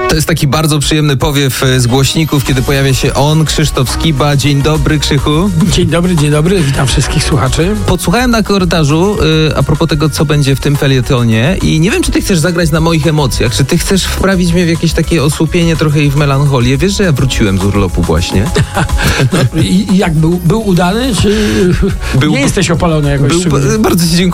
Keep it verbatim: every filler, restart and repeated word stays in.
To jest taki bardzo przyjemny powiew z głośników, kiedy pojawia się on, Krzysztof Skiba. Dzień dobry, Krzychu. Dzień dobry, dzień dobry, witam wszystkich słuchaczy. Podsłuchałem na korytarzu y, a propos tego, co będzie w tym felietonie i nie wiem, czy ty chcesz zagrać na moich emocjach, czy ty chcesz wprawić mnie w jakieś takie osłupienie trochę i w melancholię. Wiesz, że ja wróciłem z urlopu właśnie. No, i, i jak był, był udany, czy Był, nie jesteś opalony jakoś był, szczególnie? Bardzo ci dziękuję.